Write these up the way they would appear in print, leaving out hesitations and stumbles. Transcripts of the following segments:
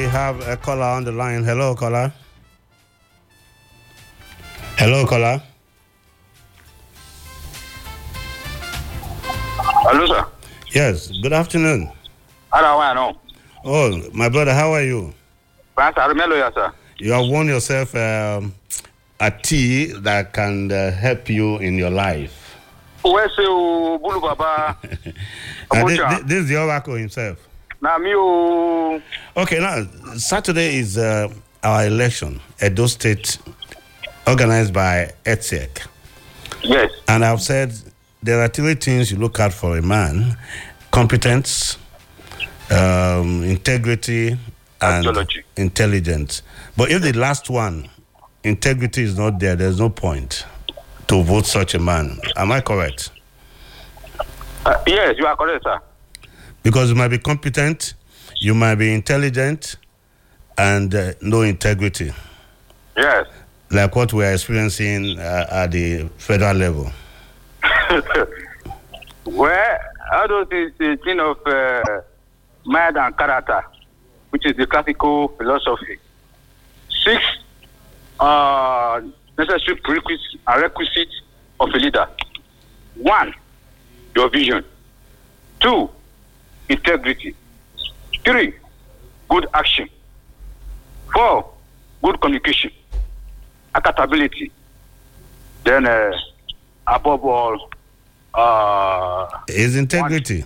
have a caller on the line. Hello, caller. Hello, caller. Hello, sir. Yes, good afternoon. Hello. Oh, my brother, how are you? Sir. You have won yourself a tea that can help you in your life. Where's your Bulu Baba? This is the oracle himself. Now, Okay, now, Saturday is our election, Edo State, organized by ETSEC. Yes. And I've said there are 3 things you look out for a man: competence, integrity, and Ideology. intelligence. But if the last one, integrity, is not there, there's no point to vote such a man. Am I correct? Yes, you are correct, sir. Because you might be competent, you might be intelligent, and no integrity. Yes. Like what we are experiencing at the federal level. Well, all those is a thing of mind and character, which is the classical philosophy. 6 necessary prerequisites and requisites of a leader. 1, your vision. 2, integrity. 3, good action. 4, good communication. Accountability. Then, above all, Is integrity.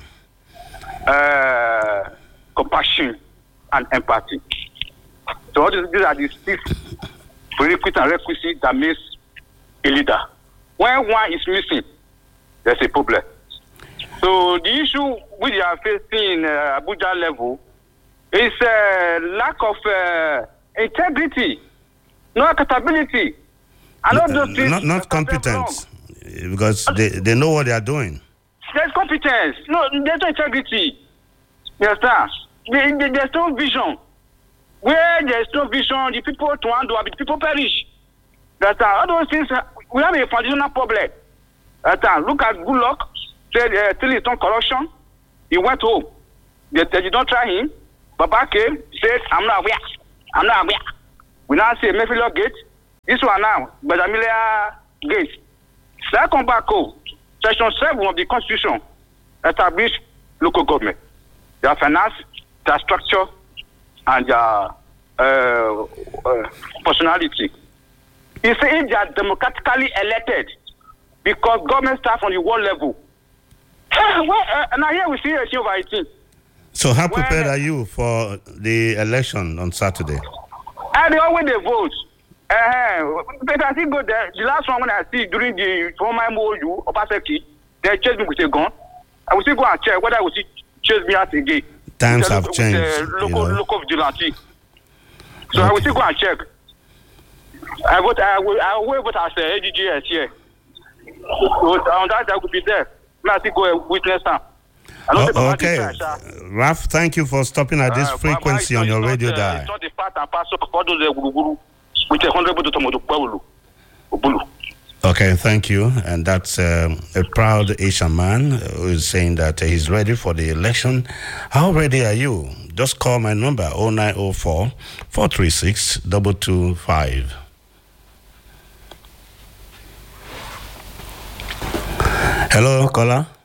Compassion and empathy. So all these are the 6 prerequisites and requisites that makes a leader. When one is missing, there's a problem. So the issue we are facing in Abuja level is lack of integrity, no accountability, and all those things. Not competence, because they know what they are doing. There's competence. No, there's no integrity. You understand? There's no vision. Where there's no vision, the people to handle, the people perish. That's all those things. We have a foundational problem. Look at Goodluck. Said till he's done corruption. He went home. They don't try him. Baba came, said, I'm not aware. We now say Mayfield Gate. This one now, Badamilia Gate. So I come back home. Section 7 of the Constitution established local government. Their finance, their structure, and their personality. He said they are democratically elected because government staff on the world level. And here we see a over 18. So how prepared are you for the election on Saturday? And they always vote. But I think go there. The last one when I see during the former MOU, Opaseki, they chased me with a gun. I will still go and check whether I will see chase me out again. Times have changed. Local vigilante. So I will still go and check. I will vote as AGGS here. On that I will be there. I still go witness now. Okay. Raf, thank you for stopping at this frequency on your radio dial. It's not the part and parcel of all those with 100. Okay, thank you. And that's a proud Asian man who is saying that he's ready for the election. How ready are you? Just call my number 0904 436 225. Hello, caller.